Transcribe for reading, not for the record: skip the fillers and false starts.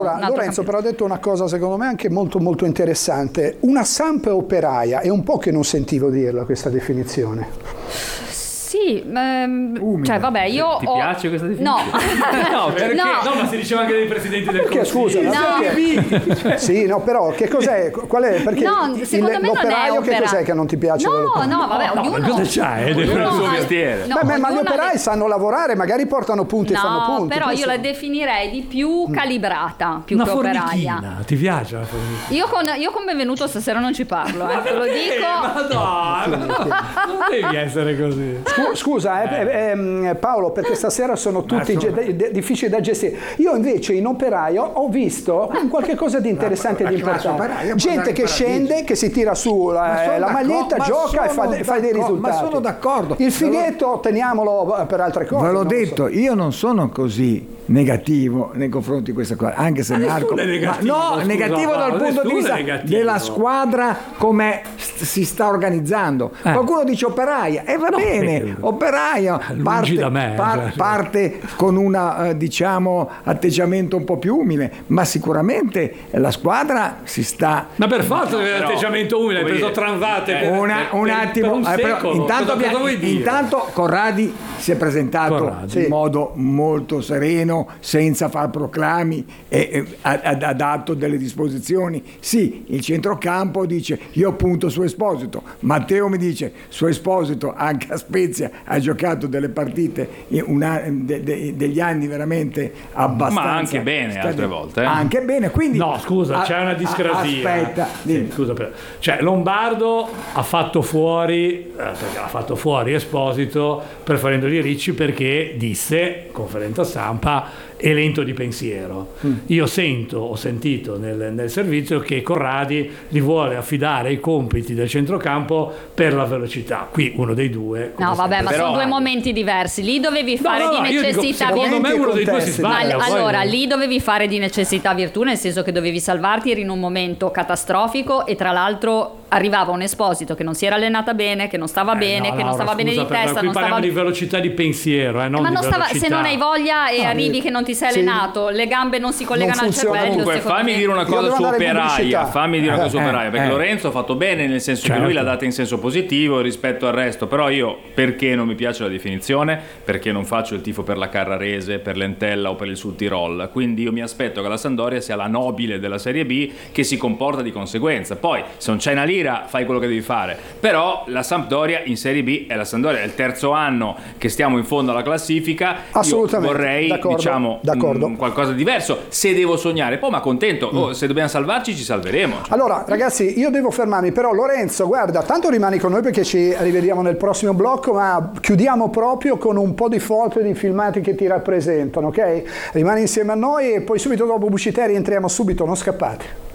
Lorenzo però ha detto una cosa secondo me anche molto molto interessante. Una Samp operaia, è un po' che non sentivo dirla questa definizione. Sì, cioè vabbè, io ti piace questa definizione? No. No, perché? No, ma si diceva anche dei presidenti del Consiglio. scusa, no. Sì, no, però che cos'è? Qual è? Perché secondo me l'operaio non è che cos'è che non ti piace? No, vabbè, ognuno cosa c'hai? È il suo mestiere. Ma gli operai sanno lavorare, magari portano punti e fanno punti. No, però io la definirei di più calibrata, più una che operaia. Ti piace la formichina? Io con Benvenuto stasera non ci parlo, te lo dico. Non devi essere così. Scusa, Paolo, perché stasera sono tutti difficili da gestire. Io invece in operaio ho visto qualche cosa di interessante e di importante. Gente che scende, che si tira su la maglietta, gioca e fa dei risultati. Ma sono d'accordo. Il fighetto teniamolo per altre cose. Ve l'ho detto, io non sono così negativo nei confronti di questa cosa, anche se Marco negativo dal punto di vista della squadra come si sta organizzando. Qualcuno dice operaia e va bene, operaio parte con un diciamo atteggiamento un po' più umile, ma sicuramente la squadra si sta. Ma per forza deve avere atteggiamento umile, hai preso tranvate un attimo, intanto Corradi si è presentato in modo molto sereno, senza far proclami, e ha dato delle disposizioni. Sì, il centrocampo dice io punto su Esposito, Matteo mi dice su Esposito anche a Spezia ha giocato delle partite degli anni veramente abbastanza, ma anche bene altre volte anche bene, quindi no scusa, c'è una discrasia. Aspetta, scusa, cioè Lombardo ha fatto fuori Esposito preferendogli Ricci perché disse conferenza stampa è lento di pensiero. Io ho sentito nel servizio che Corradi gli vuole affidare i compiti del centrocampo per la velocità. Qui uno dei due. No, vabbè, ma sono due momenti diversi. Lì dovevi fare di necessità virtù. Secondo me uno dei due si sbaglia. Allora, lì dovevi fare di necessità virtù, nel senso che dovevi salvarti, eri in un momento catastrofico e tra l'altro arrivava un Esposito che non si era allenata bene, che non stava bene, non stava bene di testa. Qui parliamo di velocità di pensiero, non ma di velocità. Se non hai voglia e arrivi che non ti sei allenato, le gambe non si collegano al cervello. Comunque fammi dire una cosa su operaia, perché Lorenzo ha fatto bene, nel senso che lui l'ha data in senso positivo rispetto al resto, però io perché non mi piace la definizione? Perché non faccio il tifo per la Carrarese, per l'Entella o per il Sud Tirol, quindi io mi aspetto che la Sampdoria sia la nobile della Serie B che si comporta di conseguenza. Poi se non c'hai una lira fai quello che devi fare, però la Sampdoria in Serie B è la Sampdoria, è il terzo anno che stiamo in fondo alla classifica. Assolutamente, io vorrei d'accordo. Qualcosa di diverso, se devo sognare, poi ma contento, se dobbiamo salvarci ci salveremo. Allora ragazzi, io devo fermarmi, però Lorenzo guarda, tanto rimani con noi perché ci rivediamo nel prossimo blocco, ma chiudiamo proprio con un po' di foto e di filmati che ti rappresentano, ok? Rimani insieme a noi e poi subito dopo pubblicità rientriamo subito, non scappate.